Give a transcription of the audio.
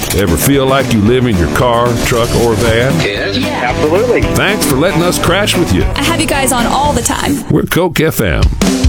Ever feel like you live in your car, truck, or van? Yes. Yeah. Absolutely. Thanks for letting us crash with you. I have you guys on all the time. We're Coke FM.